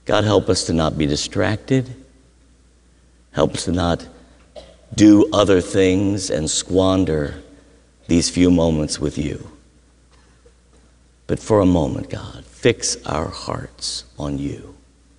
God, help us to not be distracted. Help us to not do other things and squander these few moments with you. But for a moment, God, fix our hearts on you.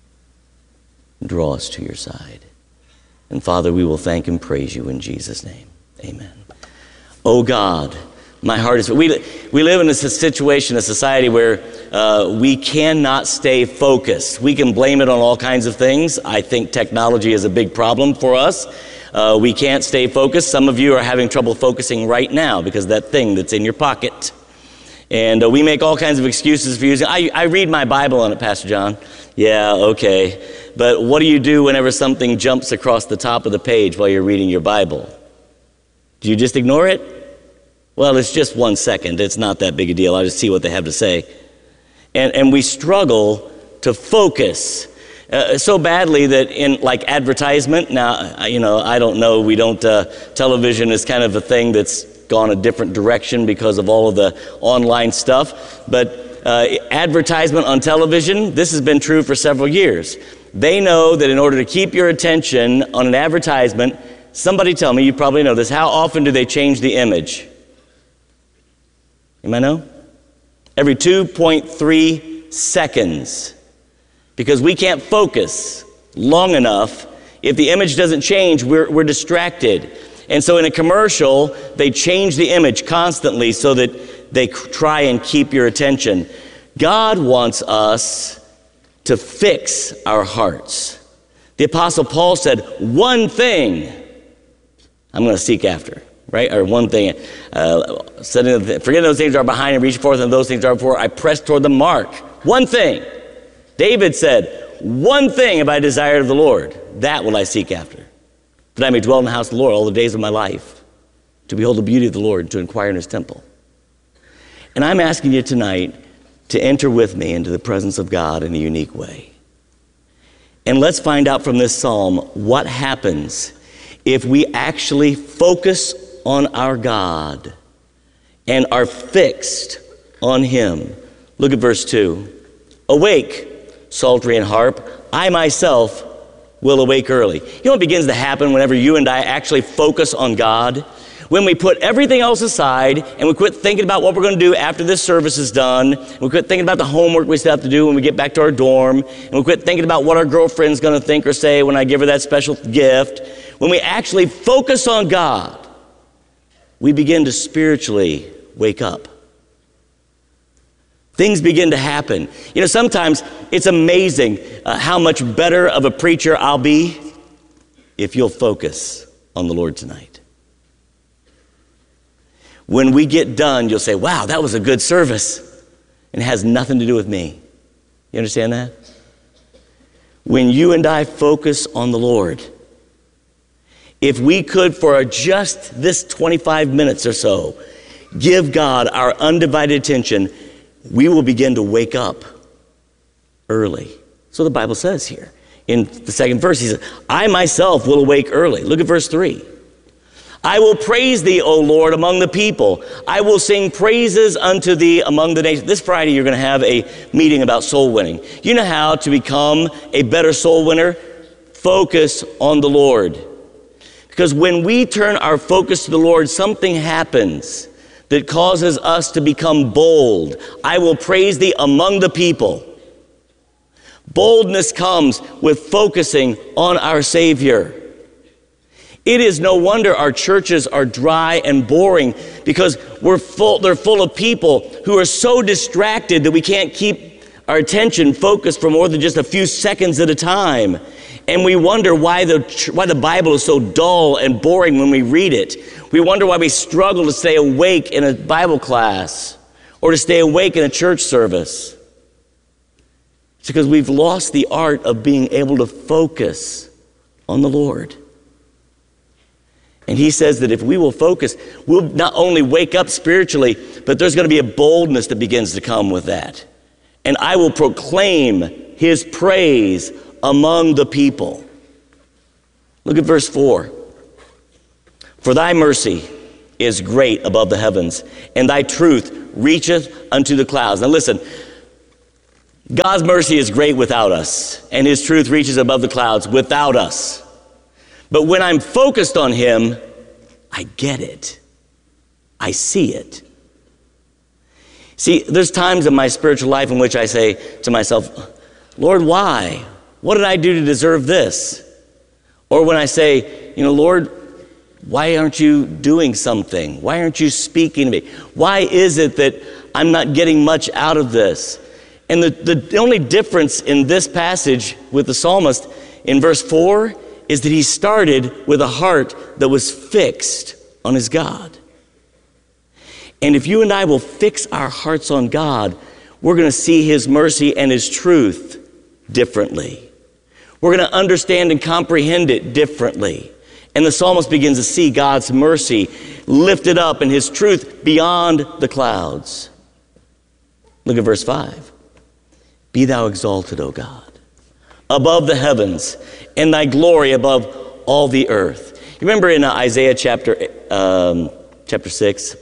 Draw us to your side. And Father, we will thank and praise you in Jesus' name. Amen. Oh God, my heart is... We live in a situation, a society where we cannot stay focused. We can blame it on all kinds of things. I think technology is a big problem for us. We can't stay focused. Some of you are having trouble focusing right now because of that thing that's in your pocket. And we make all kinds of excuses for using... I read my Bible on it, Pastor John. Yeah, okay. But what do you do whenever something jumps across the top of the page while you're reading your Bible? Do you just ignore it? Well, it's just 1 second. It's not that big a deal. I'll just see what they have to say. And we struggle to focus so badly that in like advertisement, now, I don't know, television is kind of a thing that's gone a different direction because of all of the online stuff. But advertisement on television, this has been true for several years. They know that in order to keep your attention on an advertisement, somebody tell me, you probably know this, how often do they change the image? You might know? Every 2.3 seconds. Because we can't focus long enough. If the image doesn't change, we're distracted. And so in a commercial, they change the image constantly so that they try and keep your attention. God wants us to fix our hearts. The Apostle Paul said, one thing I'm going to seek after, right? Or one thing, forgetting those things are behind and reaching forth, and those things are before, I press toward the mark. One thing. David said, one thing have I desired of the Lord, that will I seek after, that I may dwell in the house of the Lord all the days of my life, to behold the beauty of the Lord, to inquire in his temple. And I'm asking you tonight to enter with me into the presence of God in a unique way. And let's find out from this psalm what happens if we actually focus on our God and are fixed on him. Look at verse 2. Awake, psaltery and harp, I myself will awake early. You know what begins to happen whenever you and I actually focus on God? When we put everything else aside and we quit thinking about what we're going to do after this service is done, and we quit thinking about the homework we still have to do when we get back to our dorm, and we quit thinking about what our girlfriend's going to think or say when I give her that special gift. When we actually focus on God, we begin to spiritually wake up. Things begin to happen. Sometimes it's amazing how much better of a preacher I'll be if you'll focus on the Lord tonight. When we get done, you'll say, wow, that was a good service. And it has nothing to do with me. You understand that? When you and I focus on the Lord, if we could for just this 25 minutes or so, give God our undivided attention, we will begin to wake up early. So the Bible says here. In the second verse, he says, I myself will awake early. Look at verse 3. I will praise thee, O Lord, among the people. I will sing praises unto thee among the nations. This Friday, you're going to have a meeting about soul winning. You know how to become a better soul winner? Focus on the Lord. Because when we turn our focus to the Lord, something happens that causes us to become bold. I will praise thee among the people. Boldness comes with focusing on our Savior. It is no wonder our churches are dry and boring because they're full of people who are so distracted that we can't keep our attention focused for more than just a few seconds at a time. And we wonder why the Bible is so dull and boring when we read it. We wonder why we struggle to stay awake in a Bible class or to stay awake in a church service. It's because we've lost the art of being able to focus on the Lord. And he says that if we will focus, we'll not only wake up spiritually, but there's going to be a boldness that begins to come with that. And I will proclaim his praise among the people. Look at verse 4. For thy mercy is great above the heavens, and thy truth reacheth unto the clouds. Now listen, God's mercy is great without us, and his truth reaches above the clouds without us. But when I'm focused on him, I get it. I see it. See, there's times in my spiritual life in which I say to myself, Lord, why? What did I do to deserve this? Or when I say, Lord, why aren't you doing something? Why aren't you speaking to me? Why is it that I'm not getting much out of this? And the only difference in this passage with the psalmist in verse 4 is that he started with a heart that was fixed on his God. And if you and I will fix our hearts on God, we're going to see his mercy and his truth differently. We're going to understand and comprehend it differently. And the psalmist begins to see God's mercy lifted up and his truth beyond the clouds. Look at verse 5. Be thou exalted, O God, above the heavens, and thy glory above all the earth. You remember in Isaiah chapter 6?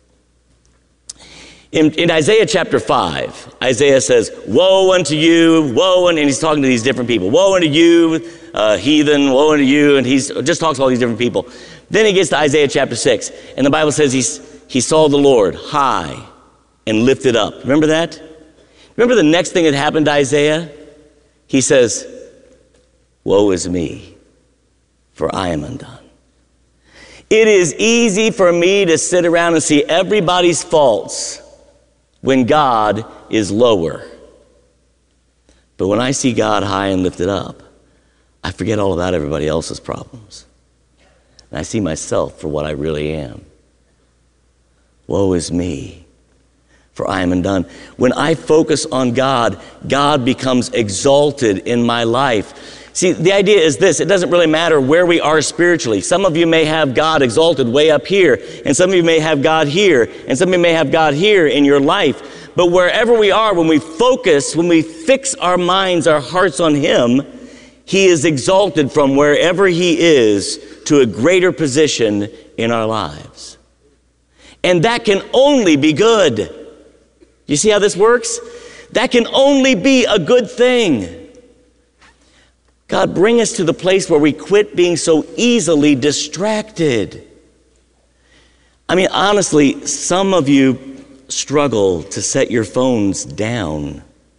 In Isaiah chapter 5, Isaiah says, woe unto you, and he's talking to these different people. Woe unto you, heathen, woe unto you, and he just talks to all these different people. Then he gets to Isaiah chapter 6, and the Bible says he saw the Lord high and lifted up. Remember that? Remember the next thing that happened to Isaiah? He says, woe is me, for I am undone. It is easy for me to sit around and see everybody's faults when God is lower. But when I see God high and lifted up, I forget all about everybody else's problems. And I see myself for what I really am. Woe is me, for I am undone. When I focus on God, God becomes exalted in my life. See, the idea is this: it doesn't really matter where we are spiritually. Some of you may have God exalted way up here, and some of you may have God here, and some of you may have God here in your life. But wherever we are, when we focus, when we fix our minds, our hearts on him, he is exalted from wherever he is to a greater position in our lives. And that can only be good. You see how this works? That can only be a good thing. God, bring us to the place where we quit being so easily distracted. I mean, honestly, some of you struggle to set your phones down.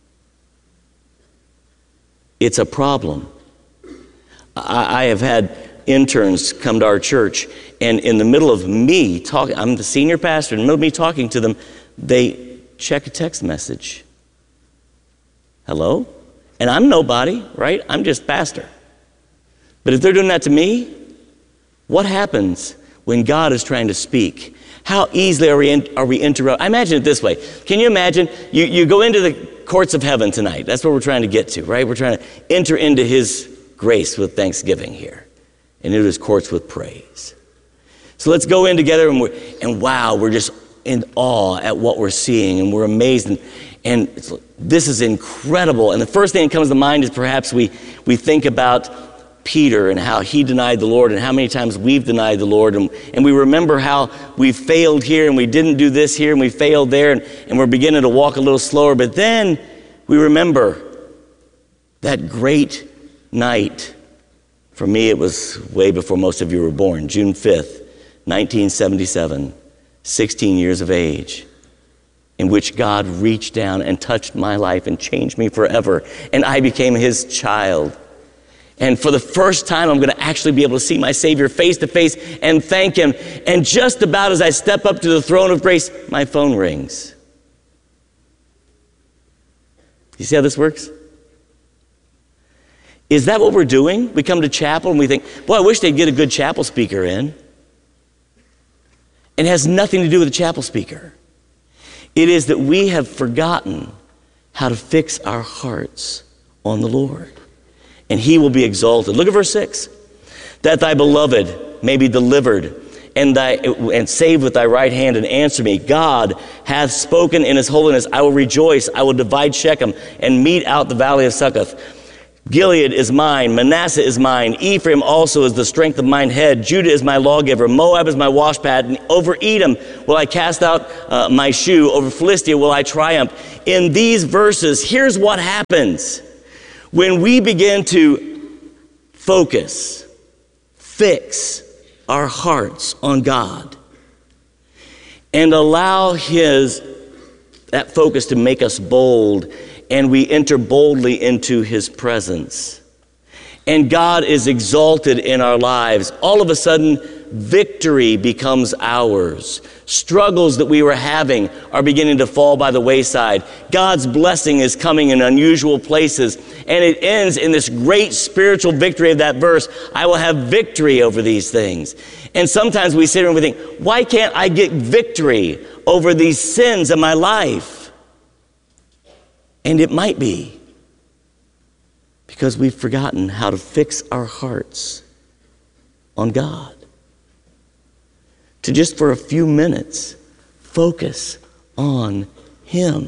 It's a problem. I have had interns come to our church, and in the middle of me talking, I'm the senior pastor, in the middle of me talking to them, they check a text message. Hello? And I'm nobody, right? I'm just pastor. But if they're doing that to me, what happens when God is trying to speak? How easily are we interrupted? I imagine it this way. Can you imagine? You go into the courts of heaven tonight. That's what we're trying to get to, right? We're trying to enter into his grace with thanksgiving here, and into his courts with praise. So let's go in together, and wow, we're just in awe at what we're seeing, and we're amazed. And this is incredible. And the first thing that comes to mind is perhaps we think about Peter and how he denied the Lord and how many times we've denied the Lord. And we remember how we failed here and we didn't do this here and we failed there, and we're beginning to walk a little slower. But then we remember that great night. For me, it was way before most of you were born, June 5th, 1977, 16 years of age, in which God reached down and touched my life and changed me forever. And I became his child. And for the first time, I'm going to actually be able to see my Savior face to face and thank him. And just about as I step up to the throne of grace, my phone rings. You see how this works? Is that what we're doing? We come to chapel and we think, boy, I wish they'd get a good chapel speaker in. And it has nothing to do with the chapel speaker. It is that we have forgotten how to fix our hearts on the Lord, and he will be exalted. Look at verse 6. That thy beloved may be delivered and saved with thy right hand, and answer me. God hath spoken in his holiness. I will rejoice. I will divide Shechem and mete out the valley of Succoth. Gilead is mine, Manasseh is mine, Ephraim also is the strength of mine head, Judah is my lawgiver, Moab is my washpad, and over Edom will I cast out my shoe, over Philistia will I triumph. In these verses, here's what happens when we begin to focus, fix our hearts on God, and allow that focus to make us bold, and we enter boldly into his presence. And God is exalted in our lives. All of a sudden, victory becomes ours. Struggles that we were having are beginning to fall by the wayside. God's blessing is coming in unusual places. And it ends in this great spiritual victory of that verse. I will have victory over these things. And sometimes we sit here and we think, why can't I get victory over these sins in my life? And it might be because we've forgotten how to fix our hearts on God. To just for a few minutes, focus on him.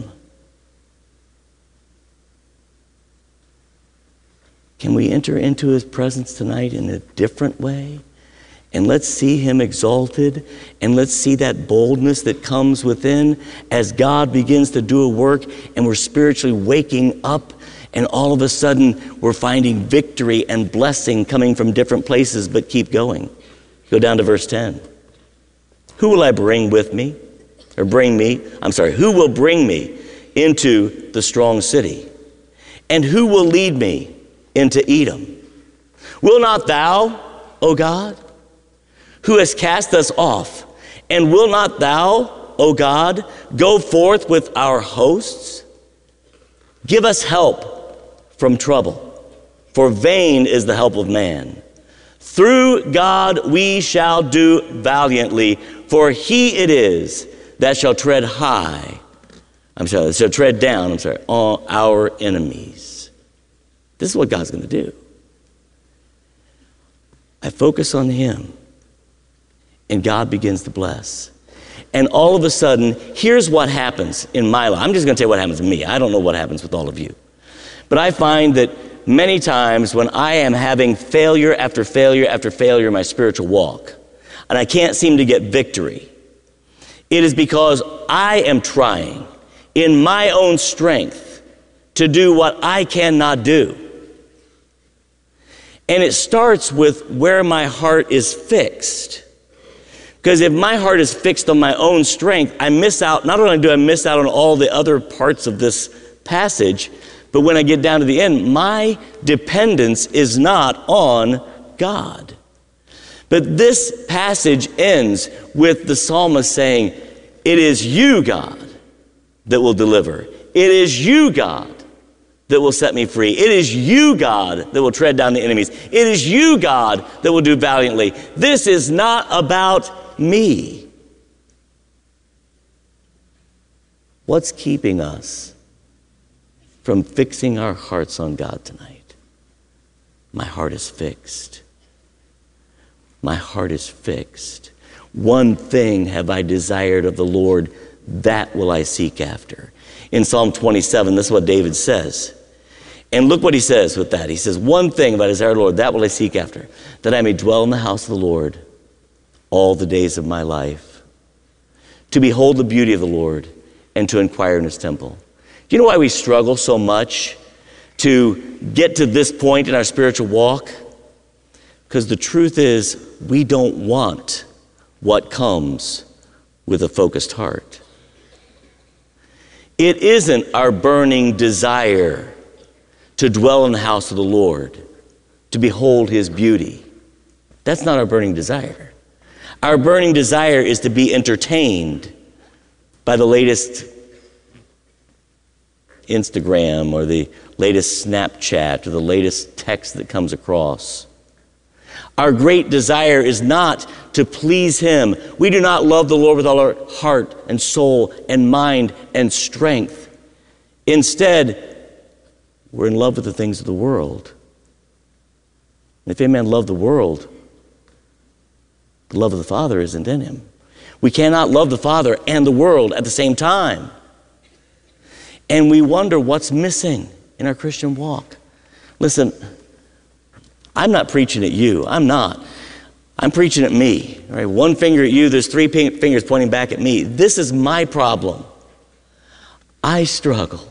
Can we enter into his presence tonight in a different way? And let's see him exalted, and let's see that boldness that comes within as God begins to do a work, and we're spiritually waking up, and all of a sudden we're finding victory and blessing coming from different places. But keep going. Go down to verse 10. Who will I bring with me? Or bring me? Who will bring me into the strong city? And who will lead me into Edom? Will not thou, O God, who has cast us off, and will not thou, O God, go forth with our hosts? Give us help from trouble, for vain is the help of man. Through God we shall do valiantly, for he it is that shall tread down all our enemies. This is what God's going to do. I focus on him, and God begins to bless. And all of a sudden, here's what happens in my life. I'm just going to tell you what happens to me. I don't know what happens with all of you. But I find that many times when I am having failure after failure after failure in my spiritual walk, and I can't seem to get victory, it is because I am trying in my own strength to do what I cannot do. And it starts with where my heart is fixed. Because if my heart is fixed on my own strength, I miss out. Not only do I miss out on all the other parts of this passage, but when I get down to the end, my dependence is not on God. But this passage ends with the psalmist saying, it is you, God, that will deliver. It is you, God, that will set me free. It is you, God, that will tread down the enemies. It is you, God, that will do valiantly. This is not about me. What's keeping us from fixing our hearts on God tonight? My heart is fixed. My heart is fixed. One thing have I desired of the Lord, that will I seek after. In Psalm 27, this is what David says. And look what he says with that. He says, one thing have I desired of the Lord, that will I seek after, that I may dwell in the house of the Lord all the days of my life, to behold the beauty of the Lord and to inquire in his temple. Do you know why we struggle so much to get to this point in our spiritual walk? Because the truth is, we don't want what comes with a focused heart. It isn't our burning desire to dwell in the house of the Lord, to behold his beauty. That's not our burning desire. Our burning desire is to be entertained by the latest Instagram or the latest Snapchat or the latest text that comes across. Our great desire is not to please him. We do not love the Lord with all our heart and soul and mind and strength. Instead, we're in love with the things of the world. And if any man love the world, the love of the Father isn't in him. We cannot love the Father and the world at the same time. And we wonder what's missing in our Christian walk. Listen, I'm not preaching at you. I'm not. I'm preaching at me. Right? One finger at you, there's three fingers pointing back at me. This is my problem. I struggle.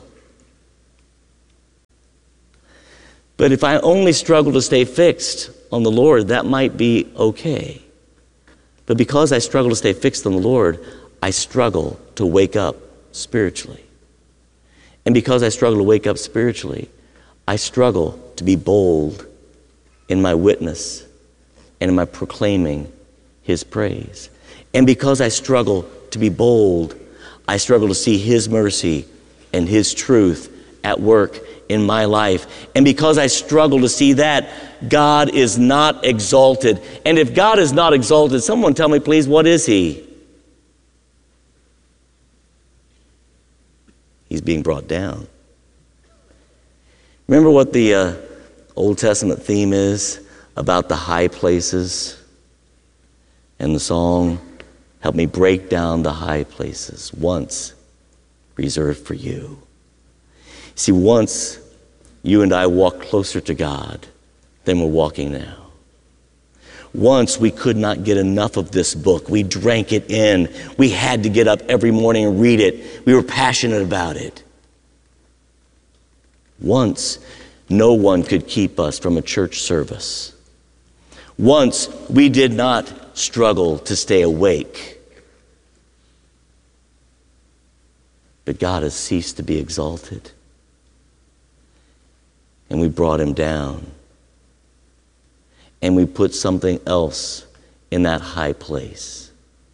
But if I only struggle to stay fixed on the Lord, that might be okay. But because I struggle to stay fixed on the Lord, I struggle to wake up spiritually. And because I struggle to wake up spiritually, I struggle to be bold in my witness and in my proclaiming His praise. And because I struggle to be bold, I struggle to see His mercy and His truth at work in my life. And because I struggle to see that, God is not exalted. And if God is not exalted, someone tell me, please, what is He? He's being brought down. Remember what the Old Testament theme is about the high places? And the song, help me break down the high places once reserved for you. See, once you and I walked closer to God than we're walking now. Once we could not get enough of this book. We drank it in. We had to get up every morning and read it. We were passionate about it. Once, no one could keep us from a church service. Once, we did not struggle to stay awake. But God has ceased to be exalted. And we brought Him down. And we put something else in that high place.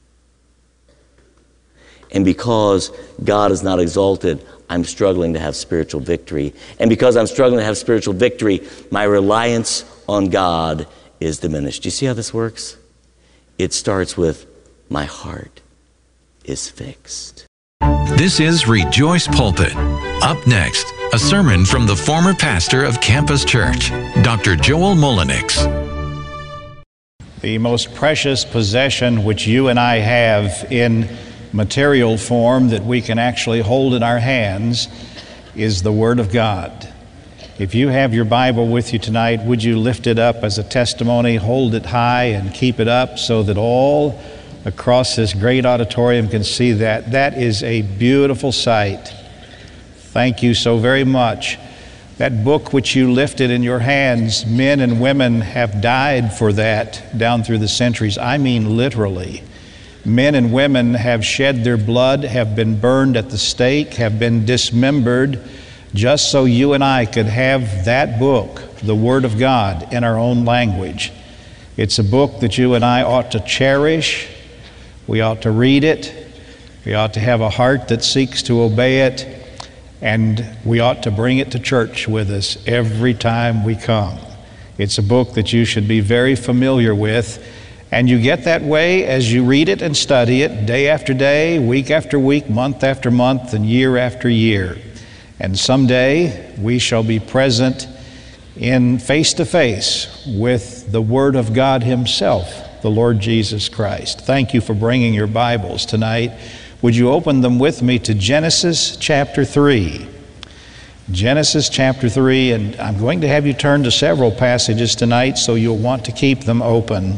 And because God is not exalted, I'm struggling to have spiritual victory. And because I'm struggling to have spiritual victory, my reliance on God is diminished. Do you see how this works? It starts with, my heart is fixed. This is Rejoice Pulpit. Up next, a sermon from the former pastor of Campus Church, Dr. Joel Mullenix. The most precious possession which you and I have in material form that we can actually hold in our hands is the Word of God. If you have your Bible with you tonight, would you lift it up as a testimony, hold it high and keep it up so that all across this great auditorium can see that. That is a beautiful sight. Thank you so very much. That book which you lifted in your hands, men and women have died for that down through the centuries. I mean literally. Men and women have shed their blood, have been burned at the stake, have been dismembered, just so you and I could have that book, the Word of God, in our own language. It's a book that you and I ought to cherish. We ought to read it. We ought to have a heart that seeks to obey it. And we ought to bring it to church with us every time we come. It's a book that you should be very familiar with. And you get that way as you read it and study it day after day, week after week, month after month, and year after year. And someday we shall be present in face to face with the Word of God Himself, the Lord Jesus Christ. Thank you for bringing your Bibles tonight. Would you open them with me to Genesis chapter 3? Genesis chapter 3, and I'm going to have you turn to several passages tonight, so you'll want to keep them open.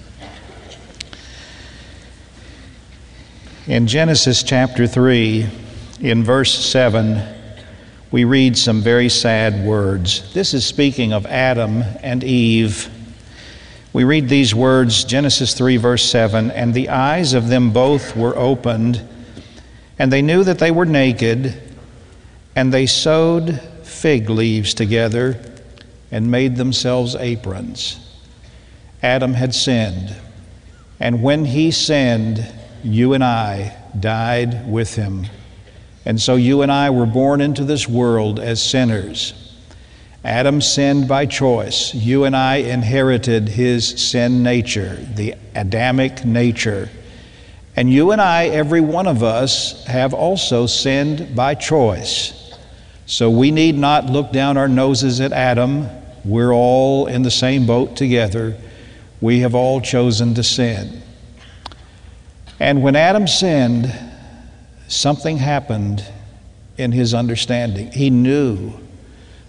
In Genesis chapter 3, in verse 7, we read some very sad words. This is speaking of Adam and Eve. We read these words, Genesis 3, verse 7, "And the eyes of them both were opened, and they knew that they were naked, and they sewed fig leaves together and made themselves aprons." Adam had sinned, and when he sinned, you and I died with him. And so you and I were born into this world as sinners. Adam sinned by choice. You and I inherited his sin nature, the Adamic nature. And you and I, every one of us, have also sinned by choice. So we need not look down our noses at Adam. We're all in the same boat together. We have all chosen to sin. And when Adam sinned, something happened in his understanding. He knew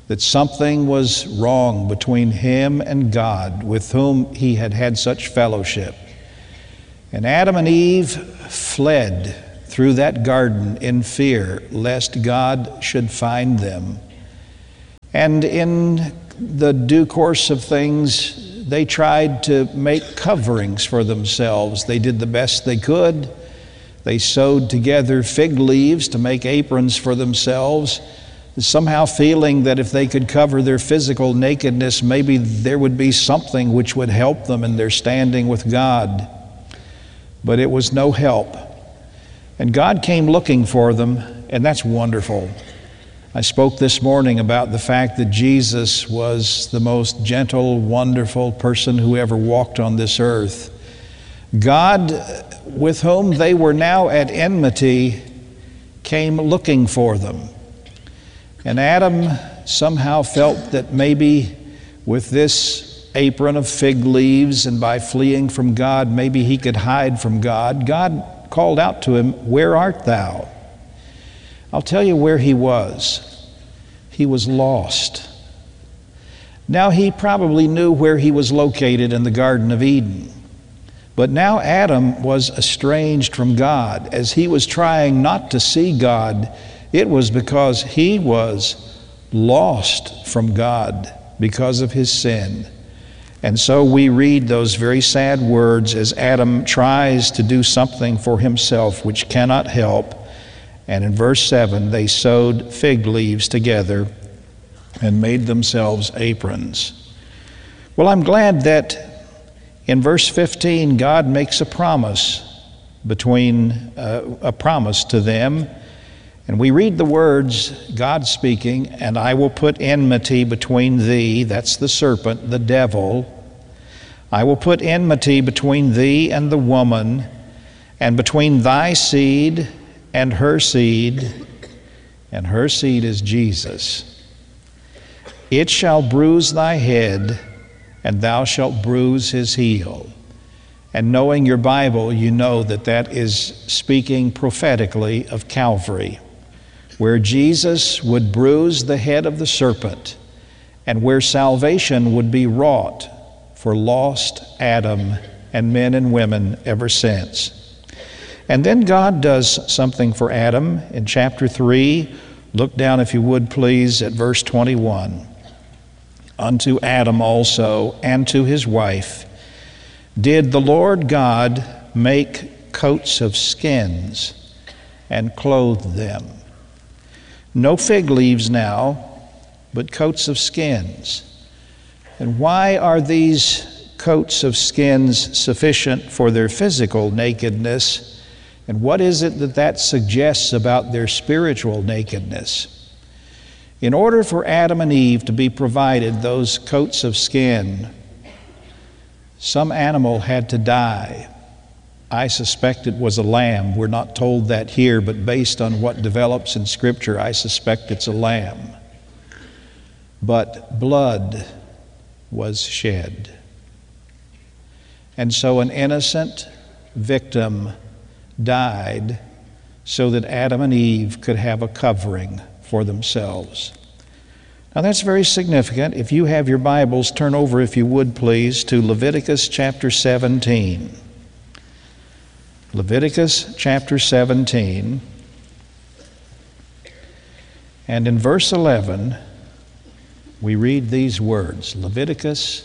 that something was wrong between him and God, with whom he had had such fellowship. And Adam and Eve fled through that garden in fear, lest God should find them. And in the due course of things, they tried to make coverings for themselves. They did the best they could. They sewed together fig leaves to make aprons for themselves, somehow feeling that if they could cover their physical nakedness, maybe there would be something which would help them in their standing with God. But it was no help. And God came looking for them, and that's wonderful. I spoke this morning about the fact that Jesus was the most gentle, wonderful person who ever walked on this earth. God, with whom they were now at enmity, came looking for them. And Adam somehow felt that maybe with this apron of fig leaves and by fleeing from God, maybe he could hide from God. God called out to him, "Where art thou?" I'll tell you where he was. He was lost. Now he probably knew where he was located in the Garden of Eden. But now Adam was estranged from God. As he was trying not to see God, it was because he was lost from God because of his sin. And so we read those very sad words as Adam tries to do something for himself which cannot help. And in verse 7, they sewed fig leaves together and made themselves aprons. Well, I'm glad that in verse 15, God makes a promise to them. And we read the words, God speaking, "And I will put enmity between thee," that's the serpent, the devil. "I will put enmity between thee and the woman, and between thy seed and her seed," and her seed is Jesus. "It shall bruise thy head, and thou shalt bruise his heel." And knowing your Bible, you know that that is speaking prophetically of Calvary, where Jesus would bruise the head of the serpent, and where salvation would be wrought for lost Adam and men and women ever since. And then God does something for Adam in chapter 3. Look down, if you would please, at verse 21. "Unto Adam also and to his wife did the Lord God make coats of skins and clothe them." No fig leaves now, but coats of skins. And why are these coats of skins sufficient for their physical nakedness? And what is it that that suggests about their spiritual nakedness? In order for Adam and Eve to be provided those coats of skin, some animal had to die. I suspect it was a lamb. We're not told that here, but based on what develops in Scripture, I suspect it's a lamb. But blood was shed. And so an innocent victim died so that Adam and Eve could have a covering for themselves. Now that's very significant. If you have your Bibles, turn over, if you would please, to Leviticus chapter 17. Leviticus chapter 17. And in verse 11, we read these words. Leviticus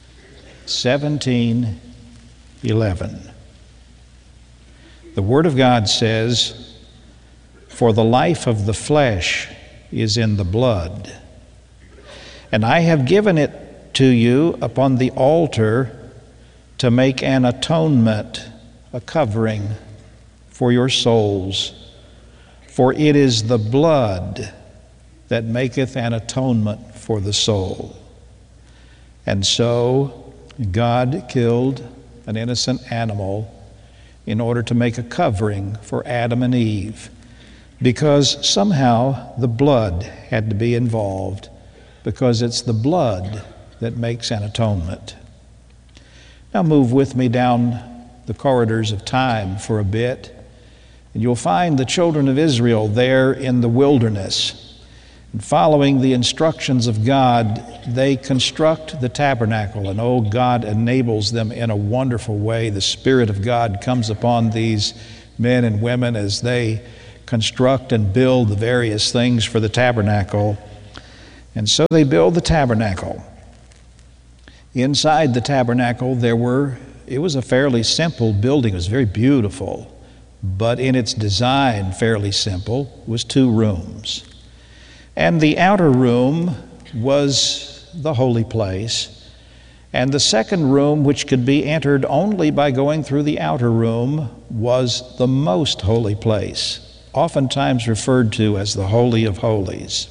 17:11. The Word of God says, "For the life of the flesh is in the blood. And I have given it to you upon the altar to make an atonement, a covering for your souls. For it is the blood that maketh an atonement for the soul." And so God killed an innocent animal in order to make a covering for Adam and Eve, because somehow the blood had to be involved, because it's the blood that makes an atonement. Now move with me down the corridors of time for a bit, and you'll find the children of Israel there in the wilderness. Following the instructions of God, they construct the tabernacle, and oh, God enables them in a wonderful way. The Spirit of God comes upon these men and women as they construct and build the various things for the tabernacle. And so they build the tabernacle. Inside the tabernacle, it was a fairly simple building. It was very beautiful, but in its design, fairly simple. It was 2 rooms. And the outer room was the holy place. And the second room, which could be entered only by going through the outer room, was the most holy place, oftentimes referred to as the Holy of Holies.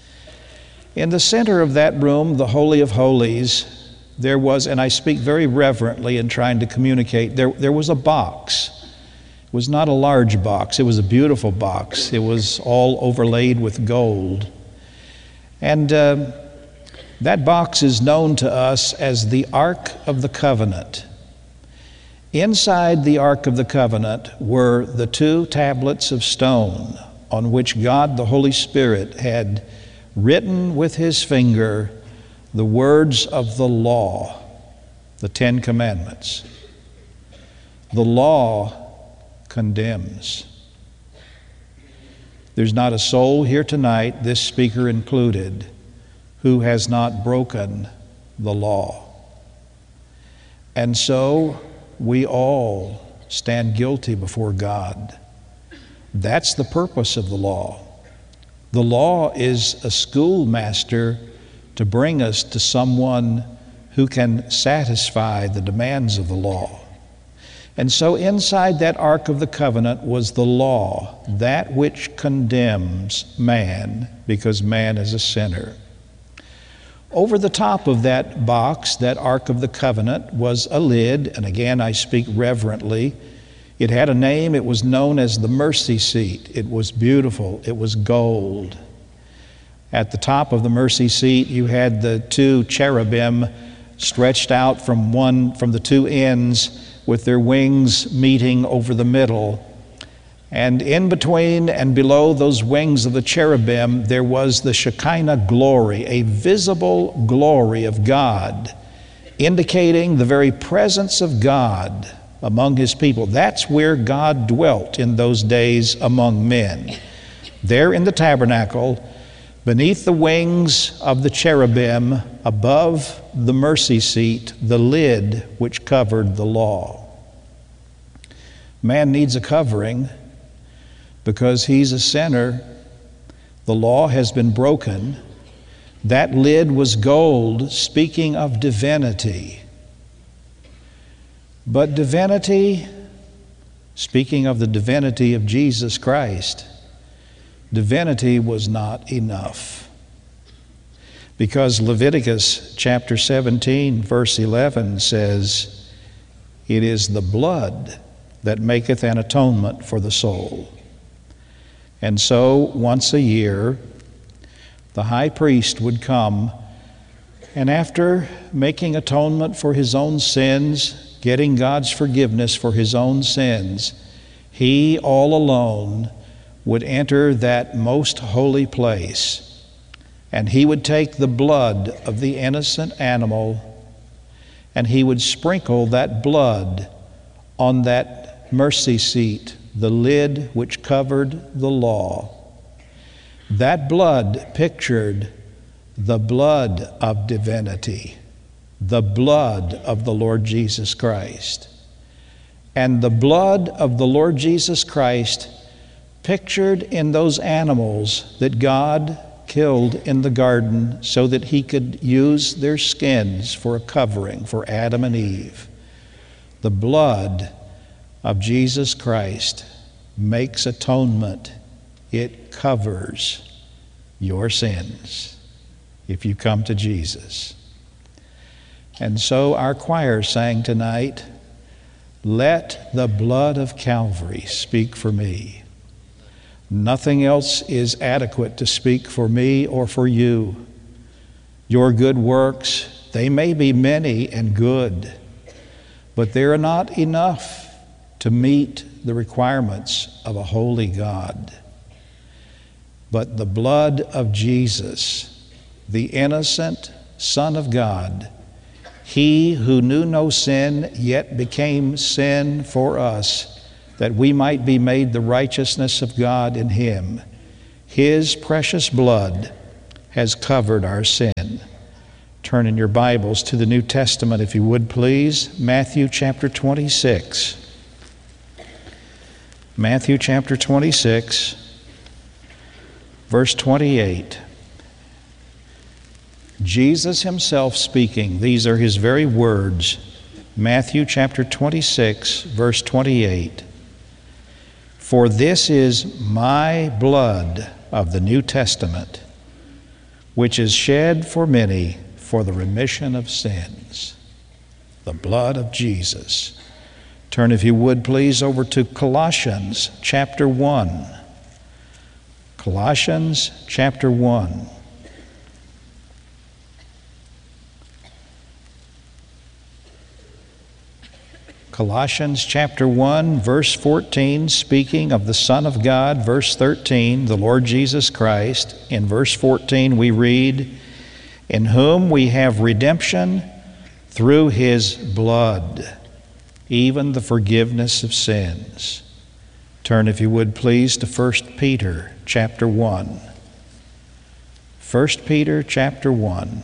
In the center of that room, the Holy of Holies, there was, and I speak very reverently in trying to communicate, there was a box. It was not a large box. It was a beautiful box. It was all overlaid with gold. And that box is known to us as the Ark of the Covenant. Inside the Ark of the Covenant were the 2 tablets of stone on which God the Holy Spirit had written with His finger the words of the law, the 10 Commandments. The law condemns. There's not a soul here tonight, this speaker included, who has not broken the law. And so we all stand guilty before God. That's the purpose of the law. The law is a schoolmaster to bring us to someone who can satisfy the demands of the law. And so inside that Ark of the Covenant was the law, that which condemns man, because man is a sinner. Over the top of that box, that Ark of the Covenant, was a lid, and again I speak reverently. It had a name. It was known as the mercy seat. It was beautiful. It was gold. At the top of the mercy seat, you had the 2 cherubim stretched out from the 2 ends, with their wings meeting over the middle. And in between and below those wings of the cherubim, there was the Shekinah glory, a visible glory of God, indicating the very presence of God among His people. That's where God dwelt in those days among men. There in the tabernacle, beneath the wings of the cherubim, above the mercy seat, the lid which covered the law. Man needs a covering because he's a sinner. The law has been broken. That lid was gold, speaking of divinity. But divinity, speaking of the divinity of Jesus Christ, divinity was not enough. Because Leviticus chapter 17, verse 11 says, "It is the blood that maketh an atonement for the soul." And so once a year, the high priest would come, and after making atonement for his own sins, getting God's forgiveness for his own sins, he all alone would enter that most holy place, and he would take the blood of the innocent animal, and he would sprinkle that blood on that mercy seat, the lid which covered the law. That blood pictured the blood of divinity, the blood of the Lord Jesus Christ. And the blood of the Lord Jesus Christ pictured in those animals that God killed in the garden so that he could use their skins for a covering for Adam and Eve. The blood of Jesus Christ makes atonement. It covers your sins if you come to Jesus. And so our choir sang tonight, "Let the blood of Calvary speak for me." Nothing else is adequate to speak for me or for you. Your good works, they may be many and good, but they are not enough to meet the requirements of a holy God. but the blood of Jesus, the innocent Son of God, he who knew no sin, yet became sin for us, that we might be made the righteousness of God in him. His precious blood has covered our sin. Turn in your Bibles to the New Testament, if you would please. Matthew chapter 26. Matthew chapter 26, verse 28. Jesus himself speaking. These are his very words. Matthew chapter 26, verse 28. For this is my blood of the New Testament, which is shed for many for the remission of sins. The blood of Jesus. Turn, if you would please, over to Colossians chapter 1. Colossians chapter 1. Colossians chapter 1, verse 14, speaking of the Son of God. Verse 13, the Lord Jesus Christ. In verse 14 we read, in whom we have redemption through his blood, even the forgiveness of sins. Turn, if you would please, to 1 Peter chapter 1. 1 Peter chapter 1.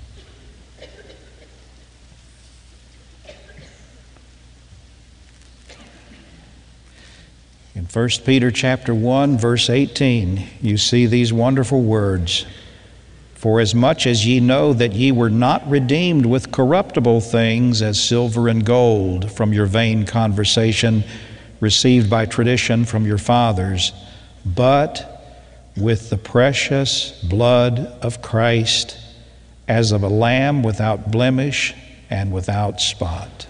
In 1 Peter chapter 1, verse 18, you see these wonderful words. For as much as ye know that ye were not redeemed with corruptible things as silver and gold from your vain conversation received by tradition from your fathers, but with the precious blood of Christ, as of a lamb without blemish and without spot.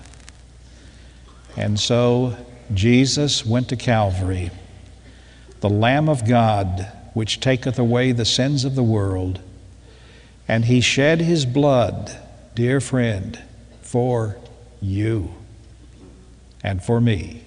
And so Jesus went to Calvary, the Lamb of God, which taketh away the sins of the world, and he shed his blood, dear friend, for you and for me.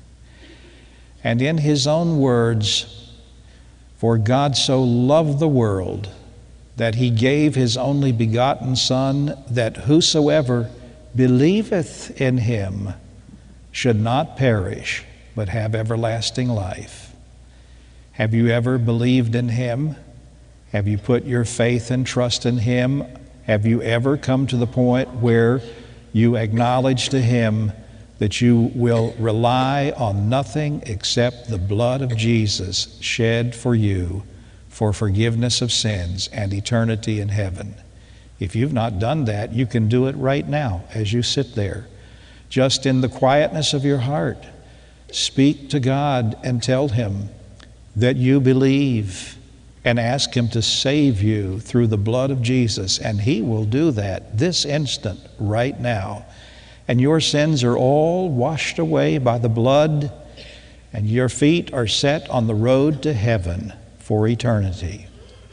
And in his own words, for God so loved the world that he gave his only begotten Son, that whosoever believeth in him should not perish, but have everlasting life. Have you ever believed in him? Have you put your faith and trust in him? Have you ever come to the point where you acknowledge to him that you will rely on nothing except the blood of Jesus shed for you for forgiveness of sins and eternity in heaven? If you've not done that, you can do it right now as you sit there. Just in the quietness of your heart, speak to God and tell him that you believe and ask him to save you through the blood of Jesus, and he will do that this instant, right now. And your sins are all washed away by the blood, and your feet are set on the road to heaven for eternity.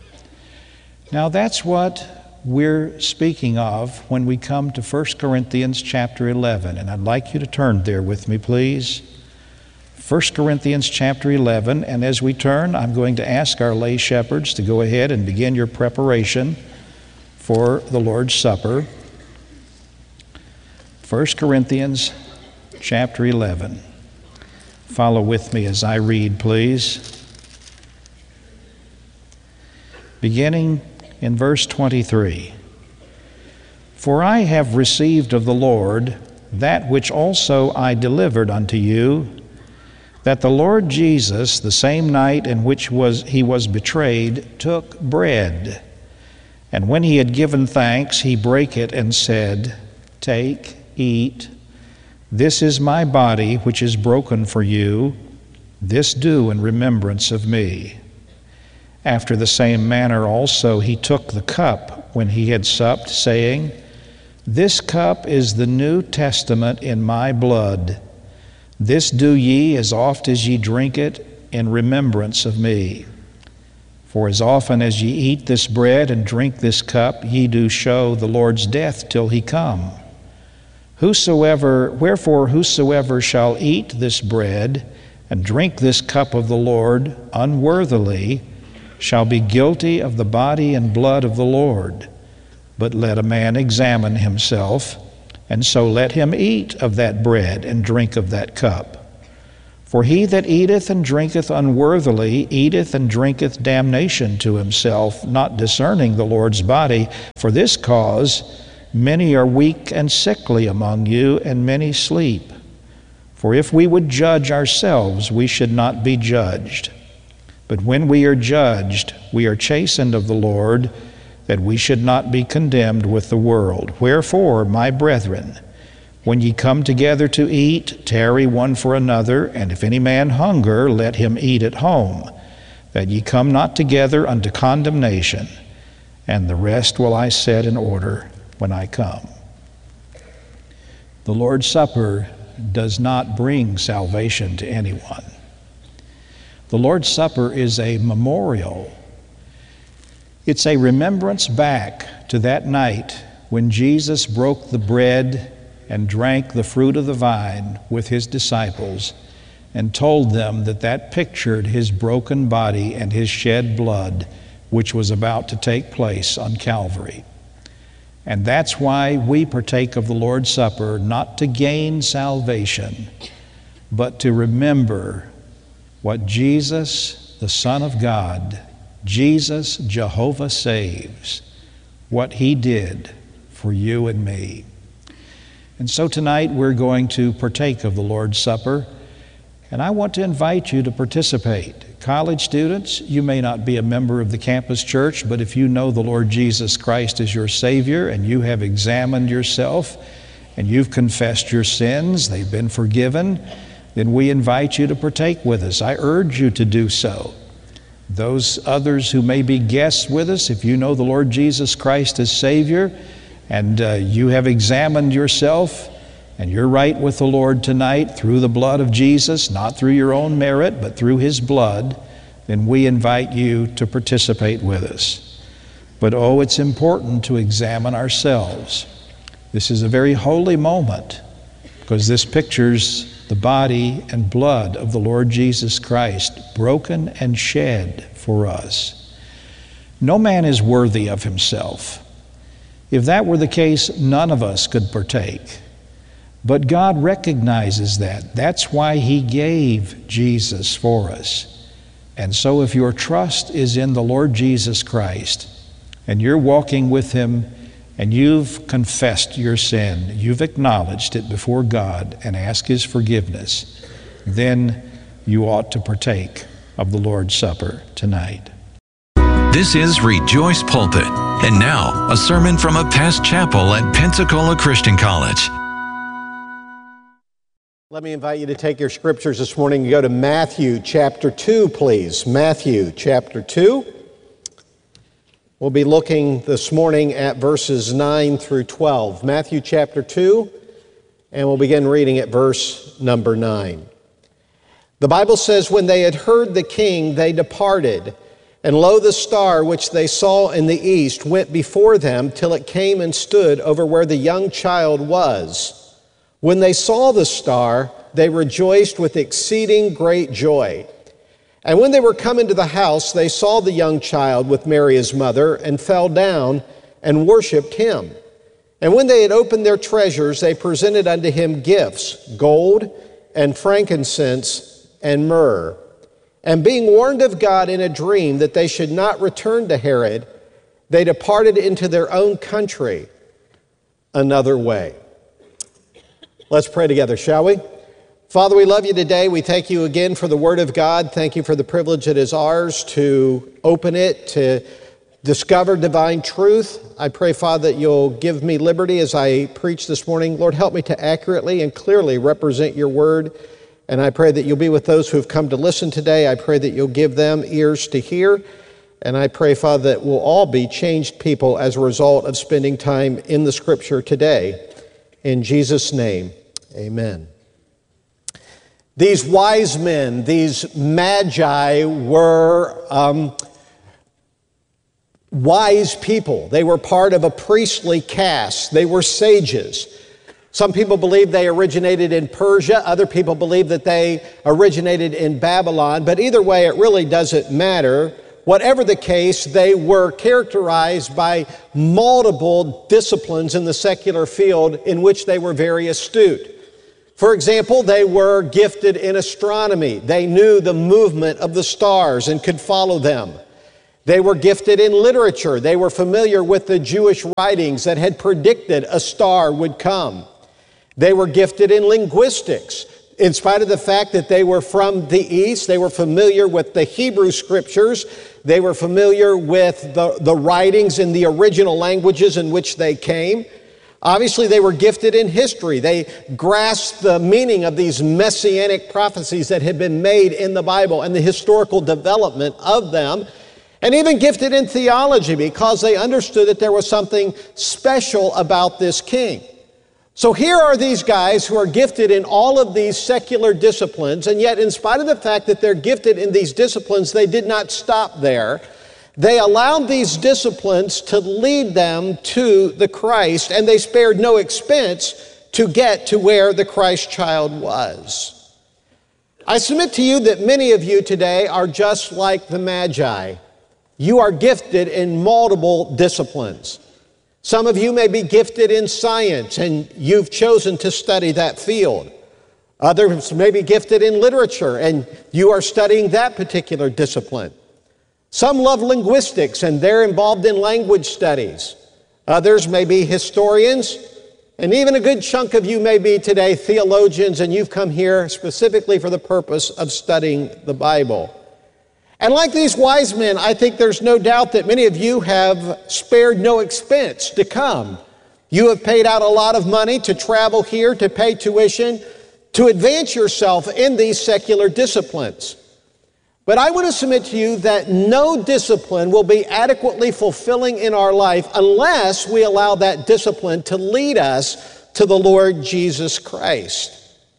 Now that's what we're speaking of when we come to 1 Corinthians chapter 11. And I'd like you to turn there with me, please. 1 Corinthians chapter 11. And as we turn, I'm going to ask our lay shepherds to go ahead and begin your preparation for the Lord's Supper. 1 Corinthians chapter 11. Follow with me as I read, please. Beginning in verse 23, for I have received of the Lord that which also I delivered unto you, that the Lord Jesus, the same night in which he was betrayed, took bread, and when he had given thanks, he brake it and said, take, eat, this is my body which is broken for you, this do in remembrance of me. After the same manner also he took the cup when he had supped, saying, this cup is the New Testament in my blood. This do ye as oft as ye drink it in remembrance of me. For as often as ye eat this bread and drink this cup, ye do show the Lord's death till he come. Wherefore whosoever shall eat this bread and drink this cup of the Lord unworthily shall be guilty of the body and blood of the Lord. But let a man examine himself, and so let him eat of that bread and drink of that cup. For he that eateth and drinketh unworthily eateth and drinketh damnation to himself, not discerning the Lord's body. For this cause many are weak and sickly among you, and many sleep. For if we would judge ourselves, we should not be judged. But when we are judged, we are chastened of the Lord, that we should not be condemned with the world. Wherefore, my brethren, when ye come together to eat, tarry one for another, and if any man hunger, let him eat at home, that ye come not together unto condemnation. And the rest will I set in order when I come. The Lord's Supper does not bring salvation to anyone. The Lord's Supper is a memorial. It's a remembrance back to that night when Jesus broke the bread and drank the fruit of the vine with his disciples and told them that that pictured his broken body and his shed blood, which was about to take place on Calvary. And that's why we partake of the Lord's Supper, not to gain salvation, but to remember what Jesus, the Son of God, Jesus, Jehovah saves, what he did for you and me. And so tonight we're going to partake of the Lord's Supper, and I want to invite you to participate. College students, you may not be a member of the campus church, but if you know the Lord Jesus Christ as your Savior and you have examined yourself and you've confessed your sins, they've been forgiven, then we invite you to partake with us. I urge you to do so. Those others who may be guests with us, if you know the Lord Jesus Christ as Savior and you have examined yourself and you're right with the Lord tonight through the blood of Jesus, not through your own merit, but through his blood, then we invite you to participate with us. But oh, it's important to examine ourselves. This is a very holy moment because this pictures the body and blood of the Lord Jesus Christ, broken and shed for us. No man is worthy of himself. If that were the case, none of us could partake. But God recognizes that. That's why he gave Jesus for us. And so if your trust is in the Lord Jesus Christ, and you're walking with him, and you've confessed your sin, you've acknowledged it before God and asked his forgiveness, then you ought to partake of the Lord's Supper tonight. This is Rejoice Pulpit. And now, a sermon from a past chapel at Pensacola Christian College. Let me invite you to take your scriptures this morning and go to Matthew chapter 2, please. Matthew chapter 2. We'll be looking this morning at verses 9 through 12. Matthew chapter 2, and we'll begin reading at verse number 9. The Bible says, "When they had heard the king, they departed. And lo, the star which they saw in the east went before them till it came and stood over where the young child was. When they saw the star, they rejoiced with exceeding great joy. And when they were come into the house, they saw the young child with Mary his mother, and fell down and worshipped him. And when they had opened their treasures, they presented unto him gifts, gold and frankincense and myrrh. And being warned of God in a dream that they should not return to Herod, they departed into their own country another way." Let's pray together, shall we? Father, we love you today. We thank you again for the Word of God. Thank you for the privilege that is ours to open it, to discover divine truth. I pray, Father, that you'll give me liberty as I preach this morning. Lord, help me to accurately and clearly represent your Word. And I pray that you'll be with those who have come to listen today. I pray that you'll give them ears to hear. And I pray, Father, that we'll all be changed people as a result of spending time in the Scripture today. In Jesus' name, amen. These wise men, these magi, were wise people. They were part of a priestly caste. They were sages. Some people believe they originated in Persia. Other people believe that they originated in Babylon. But either way, it really doesn't matter. Whatever the case, they were characterized by multiple disciplines in the secular field in which they were very astute. For example, they were gifted in astronomy. They knew the movement of the stars and could follow them. They were gifted in literature. They were familiar with the Jewish writings that had predicted a star would come. They were gifted in linguistics. In spite of the fact that they were from the East, they were familiar with the Hebrew Scriptures. They were familiar with the writings in the original languages in which they came. Obviously, they were gifted in history. They grasped the meaning of these messianic prophecies that had been made in the Bible and the historical development of them. And even gifted in theology because they understood that there was something special about this king. So here are these guys who are gifted in all of these secular disciplines, and yet in spite of the fact that they're gifted in these disciplines, they did not stop there. They allowed these disciplines to lead them to the Christ, and they spared no expense to get to where the Christ child was. I submit to you that many of you today are just like the Magi. You are gifted in multiple disciplines. Some of you may be gifted in science, and you've chosen to study that field. Others may be gifted in literature, and you are studying that particular discipline. Some love linguistics, and they're involved in language studies. Others may be historians, and even a good chunk of you may be today theologians, and you've come here specifically for the purpose of studying the Bible. And like these wise men, I think there's no doubt that many of you have spared no expense to come. You have paid out a lot of money to travel here, to pay tuition, to advance yourself in these secular disciplines. But I want to submit to you that no discipline will be adequately fulfilling in our life unless we allow that discipline to lead us to the Lord Jesus Christ.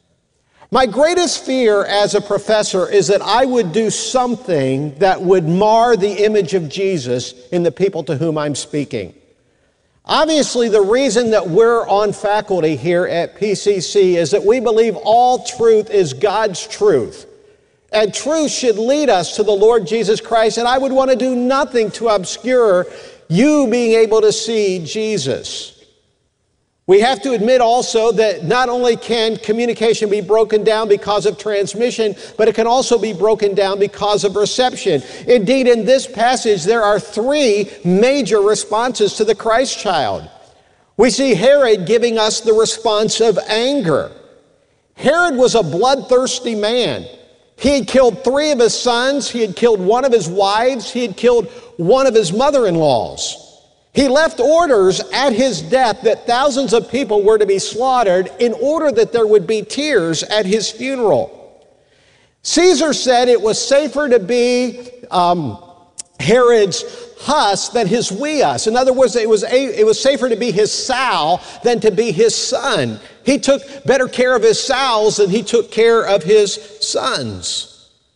My greatest fear as a professor is that I would do something that would mar the image of Jesus in the people to whom I'm speaking. Obviously, the reason that we're on faculty here at PCC is that we believe all truth is God's truth. And truth should lead us to the Lord Jesus Christ, and I would want to do nothing to obscure you being able to see Jesus. We have to admit also that not only can communication be broken down because of transmission, but it can also be broken down because of reception. Indeed, in this passage, there are three major responses to the Christ child. We see Herod giving us the response of anger. Herod was a bloodthirsty man. He had killed 3 of his sons. He had killed 1 of his wives. He had killed 1 of his mother-in-laws. He left orders at his death that thousands of people were to be slaughtered in order that there would be tears at his funeral. Caesar said it was safer to be Herod's hus than his huios. In other words, it was safer to be his sow than to be his son. He took better care of his sows than he took care of his sons.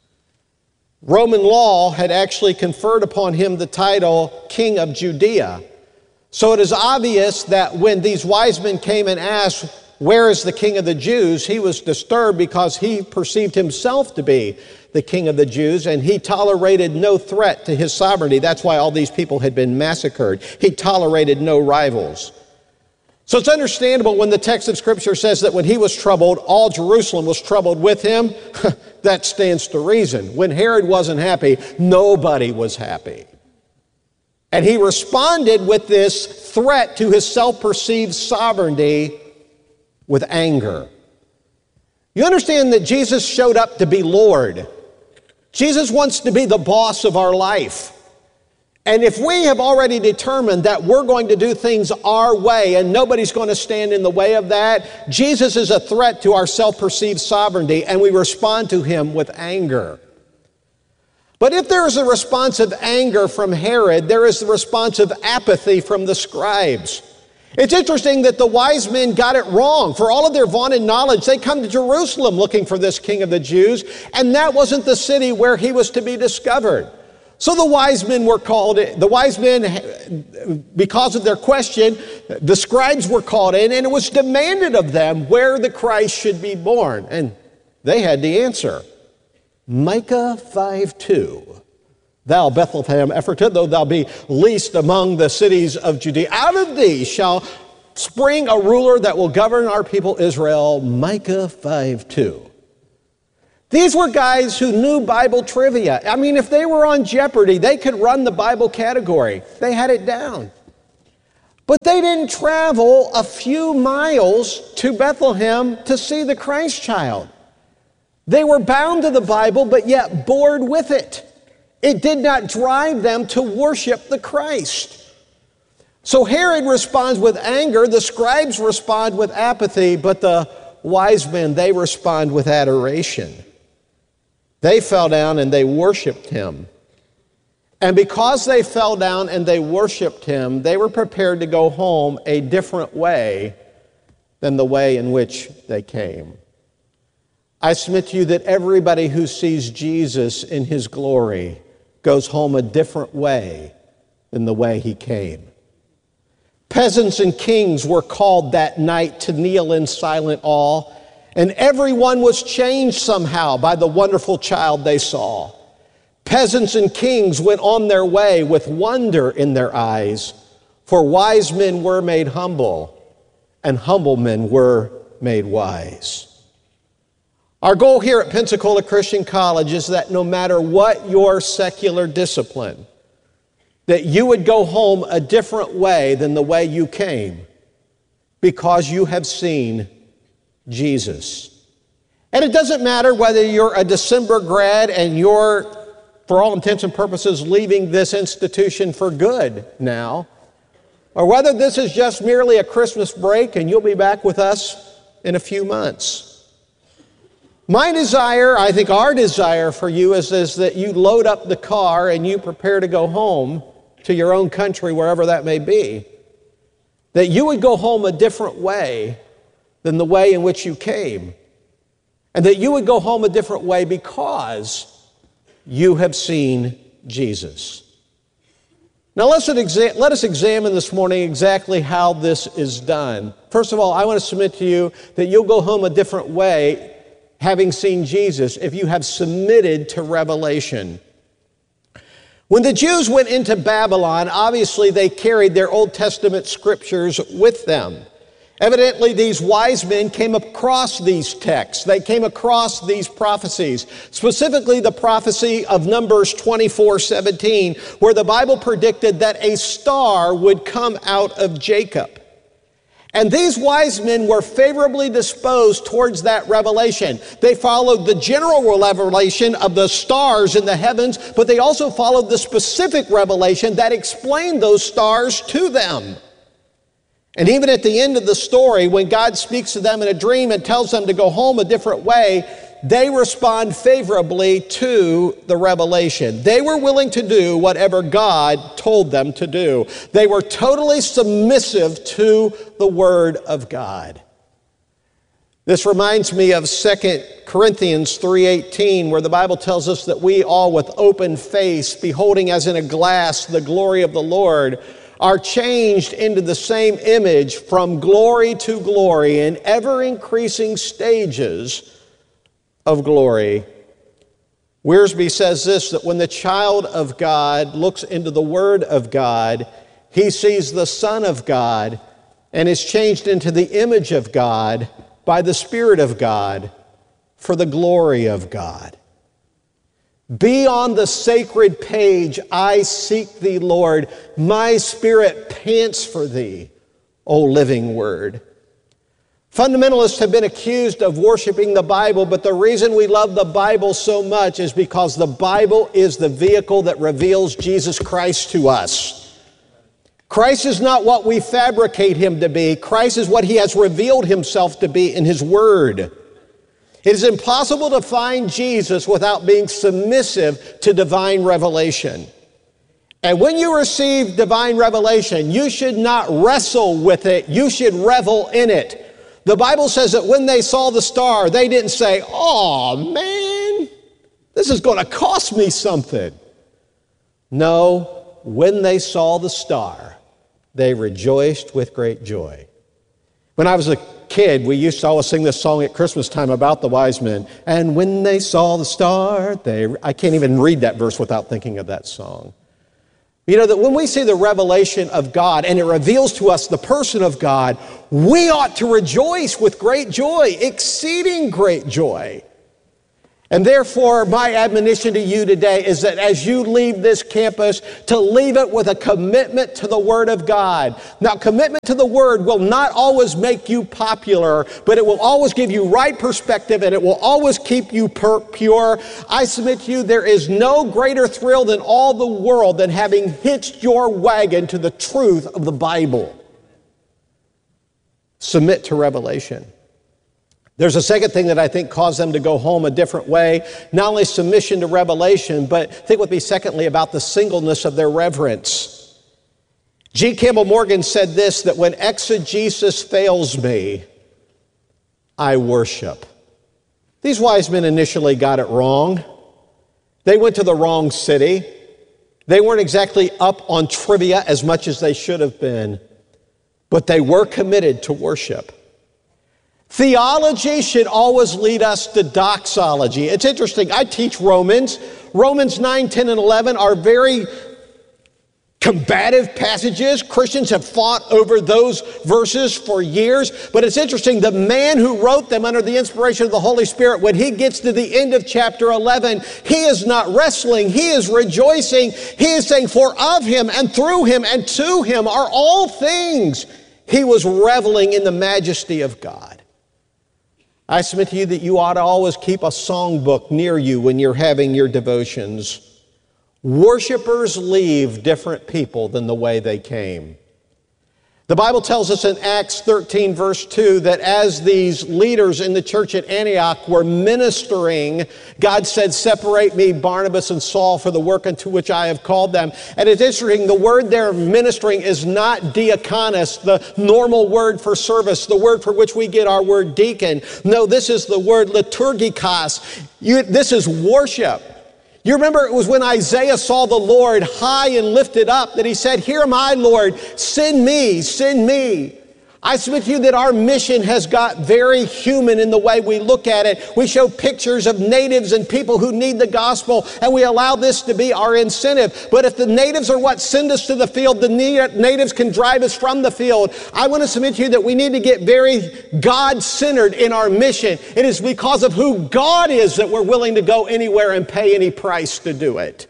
Roman law had actually conferred upon him the title King of Judea. So it is obvious that when these wise men came and asked, "Where is the King of the Jews?" he was disturbed because he perceived himself to be the King of the Jews, and he tolerated no threat to his sovereignty. That's why all these people had been massacred. He tolerated no rivals. So it's understandable when the text of Scripture says that when he was troubled, all Jerusalem was troubled with him. That stands to reason. When Herod wasn't happy, nobody was happy. And he responded with this threat to his self-perceived sovereignty with anger. You understand that Jesus showed up to be Lord. Jesus wants to be the boss of our life. And if we have already determined that we're going to do things our way and nobody's going to stand in the way of that, Jesus is a threat to our self-perceived sovereignty, and we respond to him with anger. But if there is a response of anger from Herod, there is the response of apathy from the scribes. It's interesting that the wise men got it wrong. For all of their vaunted knowledge, they come to Jerusalem looking for this King of the Jews, and that wasn't the city where he was to be discovered. So the wise men were called in. The wise men, because of their question, the scribes were called in, and it was demanded of them where the Christ should be born. And they had the answer. Micah 5:2. Thou, Bethlehem Ephratah, though thou be least among the cities of Judea, out of thee shall spring a ruler that will govern our people Israel. Micah 5:2. These were guys who knew Bible trivia. I mean, if they were on Jeopardy, they could run the Bible category. They had it down. But they didn't travel a few miles to Bethlehem to see the Christ child. They were bound to the Bible, but yet bored with it. It did not drive them to worship the Christ. So Herod responds with anger, the scribes respond with apathy, but the wise men, they respond with adoration. They fell down and they worshiped him. And because they fell down and they worshiped him, they were prepared to go home a different way than the way in which they came. I submit to you that everybody who sees Jesus in his glory goes home a different way than the way he came. Peasants and kings were called that night to kneel in silent awe, and everyone was changed somehow by the wonderful child they saw. Peasants and kings went on their way with wonder in their eyes, for wise men were made humble, and humble men were made wise. Our goal here at Pensacola Christian College is that no matter what your secular discipline, that you would go home a different way than the way you came, because you have seen Jesus. And it doesn't matter whether you're a December grad and you're, for all intents and purposes, leaving this institution for good now, or whether this is just merely a Christmas break and you'll be back with us in a few months. My desire, I think our desire for you is that you load up the car and you prepare to go home to your own country, wherever that may be. That you would go home a different way than the way in which you came. And that you would go home a different way because you have seen Jesus. Now let us examine this morning exactly how this is done. First of all, I want to submit to you that you'll go home a different way having seen Jesus if you have submitted to revelation. When the Jews went into Babylon, obviously they carried their Old Testament scriptures with them. Evidently, these wise men came across these texts. They came across these prophecies, specifically the prophecy of Numbers 24:17, where the Bible predicted that a star would come out of Jacob. And these wise men were favorably disposed towards that revelation. They followed the general revelation of the stars in the heavens, but they also followed the specific revelation that explained those stars to them. And even at the end of the story, when God speaks to them in a dream and tells them to go home a different way, they respond favorably to the revelation. They were willing to do whatever God told them to do. They were totally submissive to the Word of God. This reminds me of 2 Corinthians 3:18, where the Bible tells us that we all with open face, beholding as in a glass the glory of the Lord, are changed into the same image from glory to glory in ever-increasing stages of glory. Wiersbe says this, that when the child of God looks into the Word of God, he sees the Son of God and is changed into the image of God by the Spirit of God for the glory of God. Be on the sacred page, I seek thee, Lord. My spirit pants for thee, O living Word. Fundamentalists have been accused of worshiping the Bible, but the reason we love the Bible so much is because the Bible is the vehicle that reveals Jesus Christ to us. Christ is not what we fabricate him to be. Christ is what he has revealed himself to be in his Word. It is impossible to find Jesus without being submissive to divine revelation. And when you receive divine revelation, you should not wrestle with it. You should revel in it. The Bible says that when they saw the star, they didn't say, "Oh man, this is going to cost me something." No, when they saw the star, they rejoiced with great joy. When I was a kid, we used to always sing this song at Christmas time about the wise men. And when they saw the star, I can't even read that verse without thinking of that song. You know, that when we see the revelation of God and it reveals to us the person of God, we ought to rejoice with great joy, exceeding great joy. And therefore, my admonition to you today is that as you leave this campus, to leave it with a commitment to the Word of God. Now, commitment to the Word will not always make you popular, but it will always give you right perspective and it will always keep you pure. I submit to you, there is no greater thrill in all the world than having hitched your wagon to the truth of the Bible. Submit to revelation. There's a second thing that I think caused them to go home a different way. Not only submission to revelation, but think with me secondly about the singleness of their reverence. G. Campbell Morgan said this, that when exegesis fails me, I worship. These wise men initially got it wrong. They went to the wrong city. They weren't exactly up on trivia as much as they should have been, but they were committed to worship. Theology should always lead us to doxology. It's interesting. I teach Romans. Romans 9, 10, and 11 are very combative passages. Christians have fought over those verses for years. But it's interesting. The man who wrote them under the inspiration of the Holy Spirit, when he gets to the end of chapter 11, he is not wrestling. He is rejoicing. He is saying, for of him and through him and to him are all things. He was reveling in the majesty of God. I submit to you that you ought to always keep a songbook near you when you're having your devotions. Worshipers leave different people than the way they came. The Bible tells us in Acts 13, verse 2, that as these leaders in the church at Antioch were ministering, God said, separate me, Barnabas and Saul, for the work unto which I have called them. And it's interesting, the word there, ministering, is not diakonos, the normal word for service, the word for which we get our word deacon. No, this is the word liturgikos. This is worship. You remember it was when Isaiah saw the Lord high and lifted up that he said, here am I, Lord, send me, send me. I submit to you that our mission has got very human in the way we look at it. We show pictures of natives and people who need the gospel, and we allow this to be our incentive. But if the natives are what send us to the field, the natives can drive us from the field. I want to submit to you that we need to get very God-centered in our mission. It is because of who God is that we're willing to go anywhere and pay any price to do it.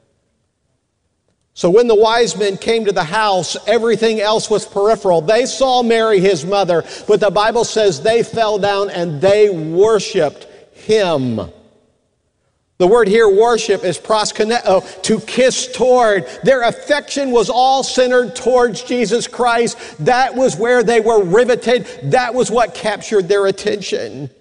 So when the wise men came to the house, everything else was peripheral. They saw Mary, his mother, but the Bible says they fell down and they worshiped him. The word here, worship, is proskuneo, to kiss toward. Their affection was all centered towards Jesus Christ. That was where they were riveted. That was what captured their attention.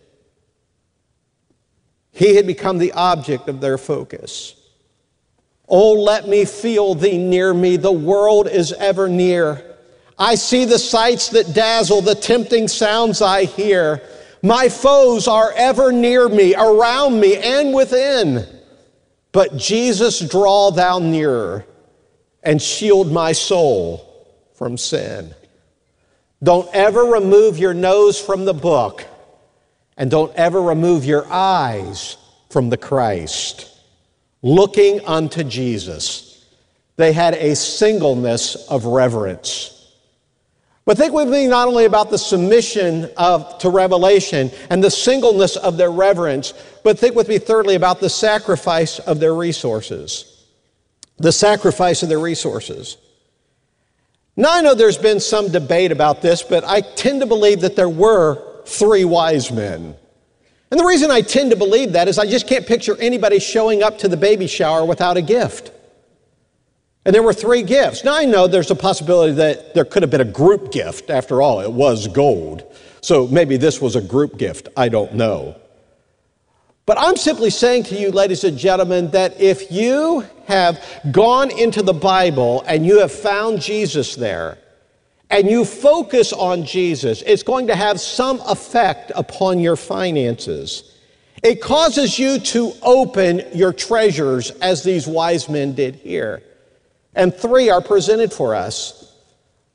He had become the object of their focus. Oh, let me feel thee near me. The world is ever near. I see the sights that dazzle, the tempting sounds I hear. My foes are ever near me, around me and within. But Jesus, draw thou nearer and shield my soul from sin. Don't ever remove your nose from the book, and don't ever remove your eyes from the Christ. Looking unto Jesus. They had a singleness of reverence. But think with me not only about the submission to revelation and the singleness of their reverence, but think with me thirdly about the sacrifice of their resources. The sacrifice of their resources. Now I know there's been some debate about this, but I tend to believe that there were 3 wise men. And the reason I tend to believe that is I just can't picture anybody showing up to the baby shower without a gift. And there were 3 gifts. Now I know there's a possibility that there could have been a group gift. After all, it was gold. So maybe this was a group gift. I don't know. But I'm simply saying to you, ladies and gentlemen, that if you have gone into the Bible and you have found Jesus there, and you focus on Jesus, it's going to have some effect upon your finances. It causes you to open your treasures as these wise men did here. And 3 are presented for us.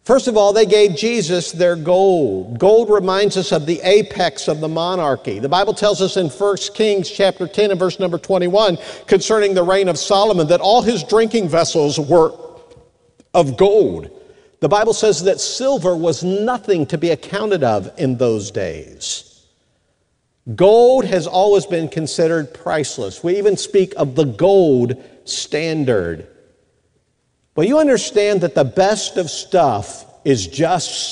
First of all, they gave Jesus their gold. Gold reminds us of the apex of the monarchy. The Bible tells us in 1 Kings chapter 10 and verse number 21 concerning the reign of Solomon that all his drinking vessels were of gold. The Bible says that silver was nothing to be accounted of in those days. Gold has always been considered priceless. We even speak of the gold standard. Well, you understand that the best of stuff is just